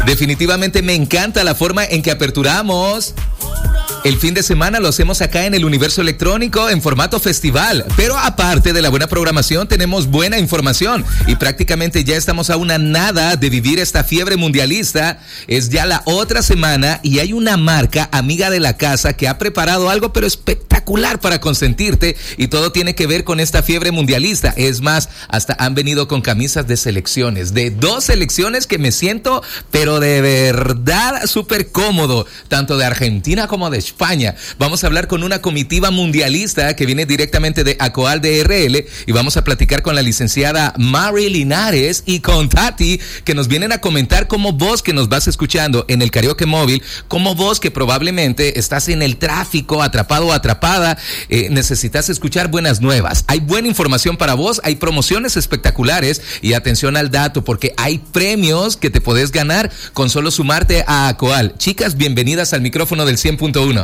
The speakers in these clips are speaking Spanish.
Definitivamente me encanta la forma en que aperturamos el fin de semana. Lo hacemos acá en el Universo Electrónico en formato festival, pero aparte de la buena programación tenemos buena información y prácticamente ya estamos a una nada de vivir esta fiebre mundialista. Es ya la otra semana y hay una marca amiga de la casa que ha preparado algo pero espectacular para consentirte, y todo tiene que ver con esta fiebre mundialista. Es más, hasta han venido con camisas de selecciones, de 2 selecciones que me siento pero de verdad súper cómodo, tanto de Argentina como de España. Vamos a hablar con una comitiva mundialista que viene directamente de Acoal DRL y vamos a platicar con la licenciada Mari Linares y con Tati, que nos vienen a comentar cómo vos que nos vas escuchando en el karaoke móvil, cómo vos que probablemente estás en el tráfico, atrapado o atrapada, necesitas escuchar buenas nuevas. Hay buena información para vos, hay promociones espectaculares y atención al dato porque hay premios que te podés ganar con solo sumarte a Acoal. Chicas, bienvenidas al micrófono del 100.1.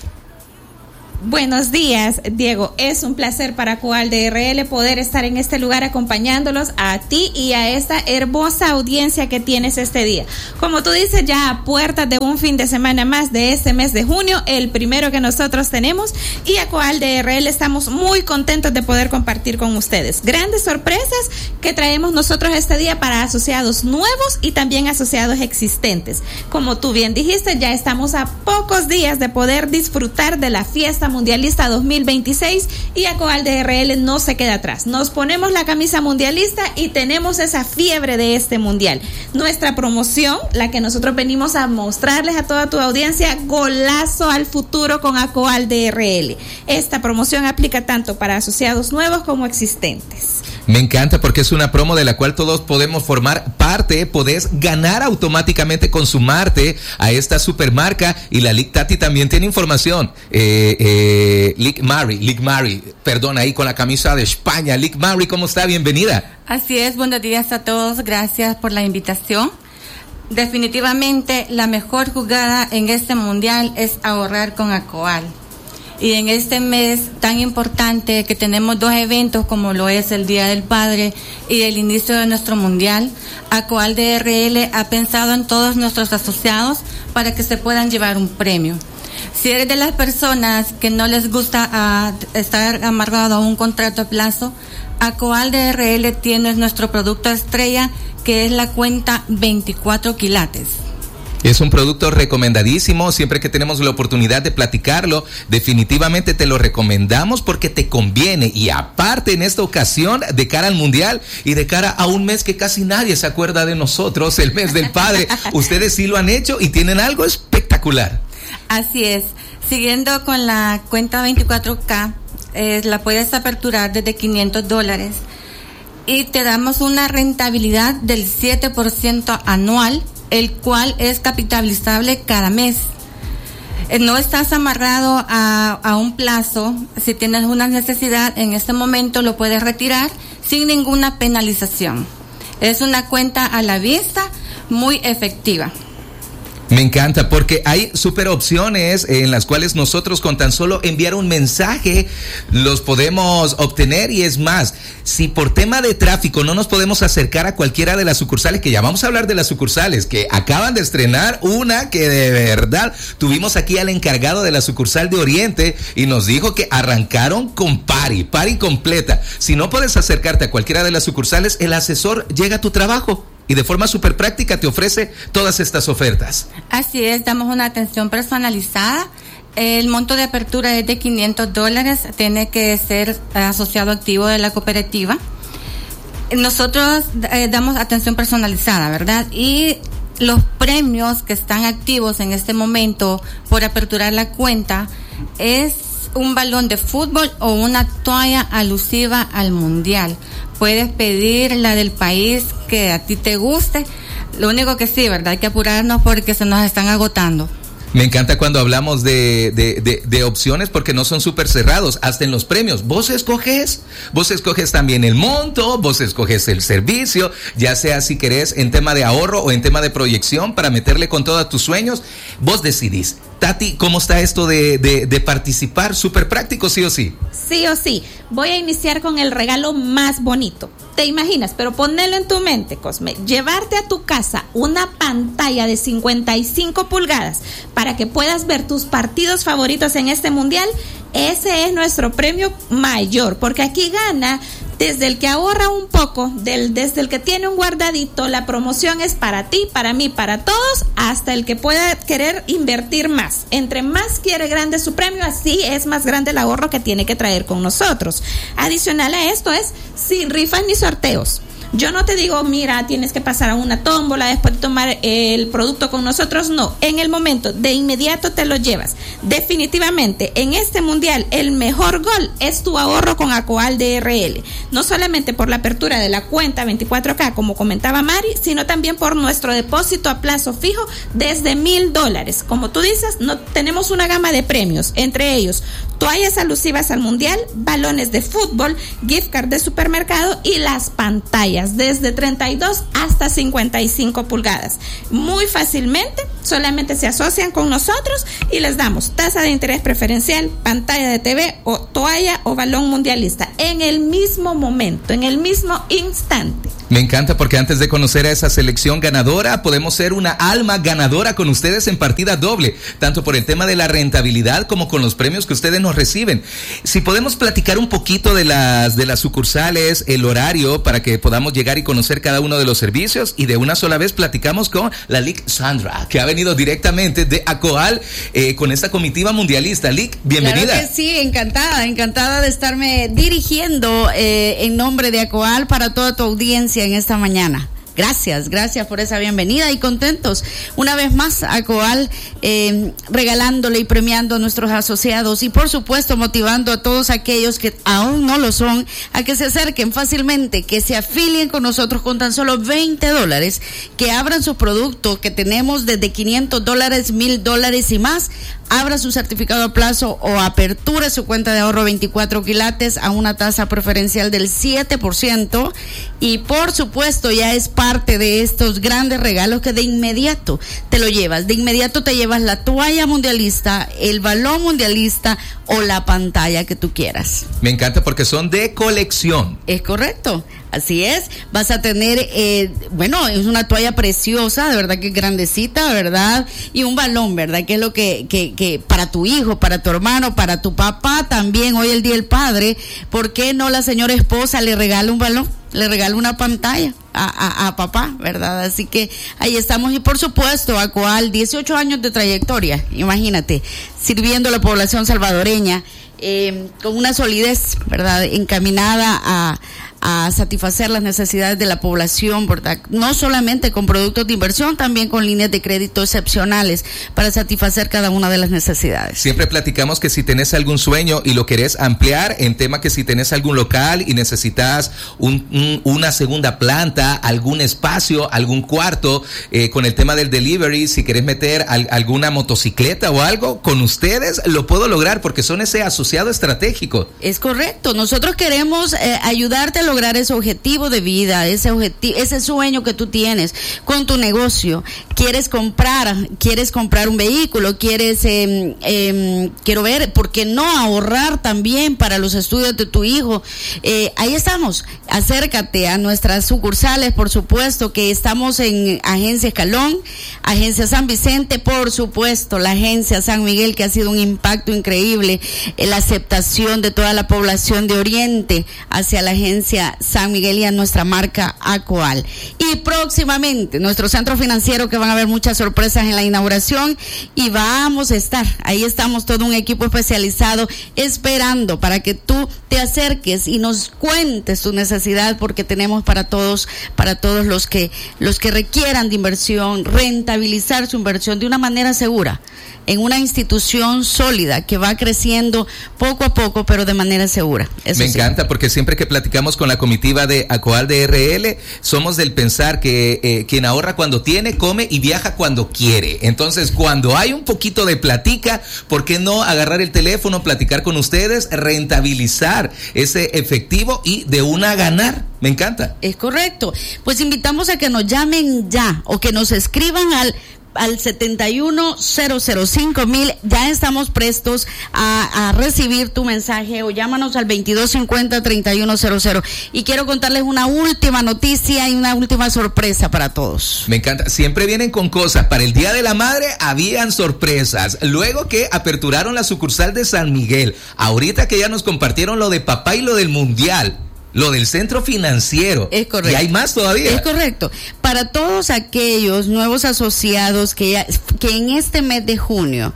Buenos días, Diego. Es un placer para Acoal DRL poder estar en este lugar acompañándolos a ti y a esta hermosa audiencia que tienes este día. Como tú dices, ya a puertas de un fin de semana más de este mes de junio, el primero que nosotros tenemos, y Acoal DRL estamos muy contentos de poder compartir con ustedes grandes sorpresas que traemos nosotros este día para asociados nuevos y también asociados existentes. Como tú bien dijiste, ya estamos a pocos días de poder disfrutar de la fiesta mundialista 2026 y Acoal DRL no se queda atrás. Nos ponemos la camisa mundialista y tenemos esa fiebre de este mundial. Nuestra promoción, la que nosotros venimos a mostrarles a toda tu audiencia, Golazo al Futuro con Acoal DRL. Esta promoción aplica tanto para asociados nuevos como existentes. Me encanta porque es una promo de la cual todos podemos formar parte. Podés ganar automáticamente con sumarte a esta supermarca, y la Lic Tati también tiene información. Lic Mari, perdón, ahí con la camisa de España. Lic Mari, ¿cómo está? Bienvenida. Así es, buenos días a todos, gracias por la invitación. Definitivamente la mejor jugada en este mundial es ahorrar con Acoal. Y en este mes tan importante que tenemos 2 eventos como lo es el Día del Padre y el inicio de nuestro mundial, Acoal DRL ha pensado en todos nuestros asociados para que se puedan llevar un premio. Si eres de las personas que no les gusta estar amarrado a un contrato a plazo, Acoal DRL tiene nuestro producto estrella, que es la cuenta 24 quilates. Es un producto recomendadísimo. Siempre que tenemos la oportunidad de platicarlo, definitivamente te lo recomendamos porque te conviene. Y aparte, en esta ocasión, de cara al mundial y de cara a un mes que casi nadie se acuerda de nosotros, el mes del padre, ustedes sí lo han hecho y tienen algo espectacular. Así es. Siguiendo con la cuenta 24K, la puedes aperturar desde $500 y te damos una rentabilidad del 7% anual, el cual es capitalizable cada mes. No estás amarrado a un plazo. Si tienes una necesidad en este momento, lo puedes retirar sin ninguna penalización. Es una cuenta a la vista muy efectiva. Me encanta porque hay súper opciones en las cuales nosotros con tan solo enviar un mensaje los podemos obtener. Y es más, si por tema de tráfico no nos podemos acercar a cualquiera de las sucursales, que ya vamos a hablar de las sucursales que acaban de estrenar una que de verdad tuvimos aquí al encargado de la sucursal de Oriente y nos dijo que arrancaron con party completa. Si no puedes acercarte a cualquiera de las sucursales, el asesor llega a tu trabajo y de forma súper práctica te ofrece todas estas ofertas. Así es, damos una atención personalizada. El monto de apertura es de $500, tiene que ser asociado activo de la cooperativa. Nosotros damos atención personalizada, ¿verdad? Y los premios que están activos en este momento por aperturar la cuenta es un balón de fútbol o una toalla alusiva al mundial. Puedes pedir la del país que a ti te guste. Lo único que sí, ¿verdad? Hay que apurarnos porque se nos están agotando. Me encanta cuando hablamos de opciones porque no son súper cerrados, hasta en los premios. Vos escoges también el monto, vos escoges el servicio, ya sea si querés en tema de ahorro o en tema de proyección para meterle con todos tus sueños, vos decidís. Tati, ¿cómo está esto de participar? Súper práctico, sí o sí. Sí o sí. Voy a iniciar con el regalo más bonito. ¿Te imaginas? Pero ponelo en tu mente, Cosme. Llevarte a tu casa una pantalla de 55 pulgadas para que puedas ver tus partidos favoritos en este mundial. Ese es nuestro premio mayor, porque aquí gana desde el que ahorra un poco, desde el que tiene un guardadito. La promoción es para ti, para mí, para todos, hasta el que pueda querer invertir más. Entre más quiere grande su premio, así es más grande el ahorro que tiene que traer con nosotros. Adicional a esto es sin rifas ni sorteos. Yo no te digo, mira, tienes que pasar a una tómbola después de tomar el producto con nosotros. No, en el momento, de inmediato te lo llevas. Definitivamente, en este mundial, el mejor gol es tu ahorro con Acoal DRL. No solamente por la apertura de la cuenta 24K, como comentaba Mari, sino también por nuestro depósito a plazo fijo desde $1,000. Como tú dices, no tenemos una gama de premios, entre ellos toallas alusivas al mundial, balones de fútbol, gift card de supermercado y las pantallas desde 32 hasta 55 pulgadas. Muy fácilmente, solamente se asocian con nosotros y les damos tasa de interés preferencial, pantalla de TV o toalla o balón mundialista en el mismo momento, en el mismo instante. Me encanta porque antes de conocer a esa selección ganadora, podemos ser una alma ganadora con ustedes en partida doble, tanto por el tema de la rentabilidad como con los premios que ustedes nos reciben. Si podemos platicar un poquito de las sucursales, el horario, para que podamos llegar y conocer cada uno de los servicios, y de una sola vez platicamos con la Lic Sandra, que ha venido directamente de Acoal con esta comitiva mundialista. Lic, bienvenida. Claro que sí, encantada de estarme dirigiendo en nombre de Acoal para toda tu audiencia en esta mañana. Gracias por esa bienvenida y contentos una vez más Acoal regalándole y premiando a nuestros asociados y por supuesto motivando a todos aquellos que aún no lo son a que se acerquen fácilmente, que se afilien con nosotros con tan solo $20, que abran su producto que tenemos desde $500, $1,000 y más. Abra su certificado a plazo o aperture su cuenta de ahorro 24 quilates a una tasa preferencial del 7%, y por supuesto ya es parte de estos grandes regalos que de inmediato te lo llevas. De inmediato te llevas la toalla mundialista, el balón mundialista o la pantalla que tú quieras. Me encanta porque son de colección. Es correcto. Así es, vas a tener, es una toalla preciosa, de verdad que es grandecita, ¿verdad? Y un balón, ¿verdad? Que es lo que para tu hijo, para tu hermano, para tu papá también, hoy el Día del Padre, ¿por qué no la señora esposa le regala un balón? Le regala una pantalla a papá, ¿verdad? Así que ahí estamos, y por supuesto, Acoal, 18 años de trayectoria, imagínate, sirviendo a la población salvadoreña, con una solidez, ¿verdad? Encaminada a satisfacer las necesidades de la población, ¿verdad? No solamente con productos de inversión, también con líneas de crédito excepcionales para satisfacer cada una de las necesidades. Siempre platicamos que si tenés algún sueño y lo querés ampliar, en tema que si tenés algún local y necesitas una segunda planta, algún espacio, algún cuarto, con el tema del delivery, si querés meter alguna motocicleta o algo, con ustedes lo puedo lograr porque son ese asociado estratégico. Es correcto, nosotros queremos ayudarte a lograr ese objetivo de vida, ese sueño que tú tienes con tu negocio. Quieres comprar un vehículo, quiero ver, ¿por qué no ahorrar también para los estudios de tu hijo? Ahí estamos, acércate a nuestras sucursales, por supuesto que estamos en Agencia Escalón, Agencia San Vicente, por supuesto la Agencia San Miguel, que ha sido un impacto increíble, la aceptación de toda la población de Oriente hacia la Agencia San Miguel y a nuestra marca Acoal. Y próximamente nuestro centro financiero, que van a haber muchas sorpresas en la inauguración, y vamos a estar, ahí estamos todo un equipo especializado esperando para que tú te acerques y nos cuentes tu necesidad, porque tenemos para todos los que requieran de inversión, rentabilizar su inversión de una manera segura, en una institución sólida que va creciendo poco a poco, pero de manera segura. Eso me encanta, porque siempre que platicamos con la comitiva de Acoal DRL, somos del pensar que quien ahorra cuando tiene, come y viaja cuando quiere. Entonces, cuando hay un poquito de platica, ¿por qué no agarrar el teléfono, platicar con ustedes, rentabilizar ese efectivo y de una ganar? Me encanta. Es correcto. Pues invitamos a que nos llamen ya o que nos escriban al al 71005000. Ya estamos prestos a recibir tu mensaje, o llámanos al 2250-3100. Y quiero contarles una última noticia y una última sorpresa para todos. Me encanta, siempre vienen con cosas. Para el Día de la Madre habían sorpresas. Luego que aperturaron la sucursal de San Miguel, ahorita que ya nos compartieron lo de papá y lo del mundial, lo del centro financiero. Es correcto. Y hay más todavía. Es correcto. Para todos aquellos nuevos asociados que en este mes de junio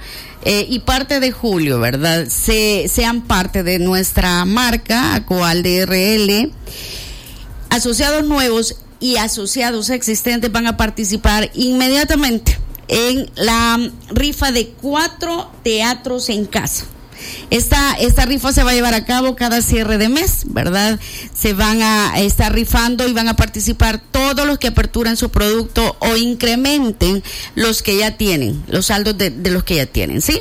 y parte de julio, ¿verdad?, sean parte de nuestra marca Acoal DRL, asociados nuevos y asociados existentes van a participar inmediatamente en la rifa de 4 teatros en casa. Esta rifa se va a llevar a cabo cada cierre de mes, ¿verdad? Se van a estar rifando y van a participar todos los que aperturen su producto o incrementen los que ya tienen, los saldos de los que ya tienen, ¿sí?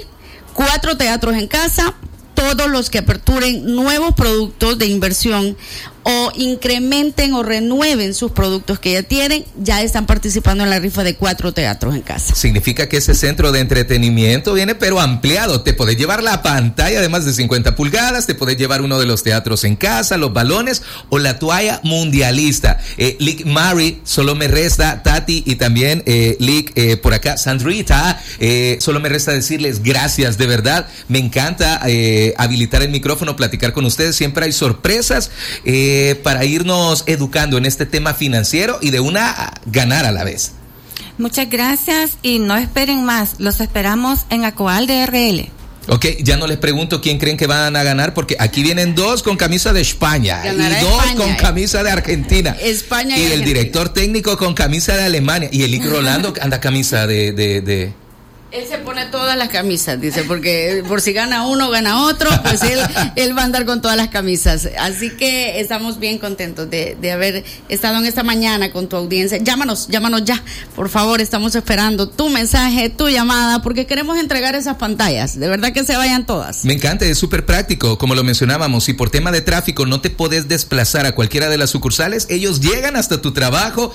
4 teatros en casa, todos los que aperturen nuevos productos de inversión o incrementen o renueven sus productos que ya tienen, ya están participando en la rifa de 4 teatros en casa. Significa que ese centro de entretenimiento viene pero ampliado. Te podés llevar la pantalla de más de 50 pulgadas, te podés llevar uno de los teatros en casa, los balones o la toalla mundialista. Lick Mary, solo me resta, Tati y también Lick por acá, Sandrita, solo me resta decirles gracias, de verdad. Me encanta habilitar el micrófono, platicar con ustedes. Siempre hay sorpresas para irnos educando en este tema financiero y de una ganar a la vez. Muchas gracias y no esperen más, los esperamos en Acoal DRL. Ok, ya no les pregunto quién creen que van a ganar, porque aquí vienen 2 con camisa de España. Ganará y 2 España, con camisa de Argentina. España y el Argentina. Director técnico con camisa de Alemania. Y el Lick Rolando anda camisa de... Él se pone todas las camisas, dice, porque por si gana uno, gana otro, pues él va a andar con todas las camisas. Así que estamos bien contentos de haber estado en esta mañana con tu audiencia. Llámanos ya, por favor, estamos esperando tu mensaje, tu llamada, porque queremos entregar esas pantallas, de verdad que se vayan todas. Me encanta, es súper práctico, como lo mencionábamos. Si por tema de tráfico no te podés desplazar a cualquiera de las sucursales, ellos llegan hasta tu trabajo,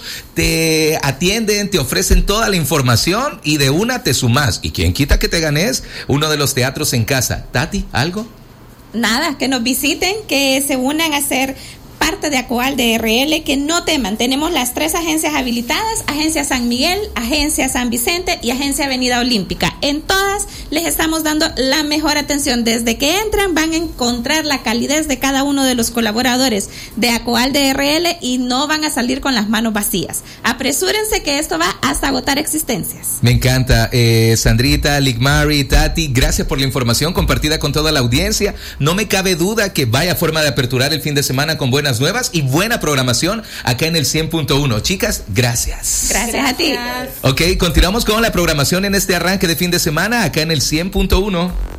te atienden, te ofrecen toda la información y de una te sumas. Y quien quita que te ganes uno de los teatros en casa. Tati, ¿algo? Nada, que nos visiten, que se unan a ser parte de Acoal DRL, que no teman. Tenemos las 3 agencias habilitadas: Agencia San Miguel, Agencia San Vicente y Agencia Avenida Olímpica. En todas les estamos dando la mejor atención. Desde que entran van a encontrar la calidez de cada uno de los colaboradores de Acoal DRL y no van a salir con las manos vacías. Apresúrense que esto va hasta agotar existencias. Me encanta. Sandrita, Lick Mary, Tati, gracias por la información compartida con toda la audiencia. No me cabe duda que vaya forma de aperturar el fin de semana con buenas nuevas y buena programación acá en el 100.1. Chicas, gracias. Gracias a ti. Ok, continuamos con la programación en este arranque de fin de semana acá en el 100.1.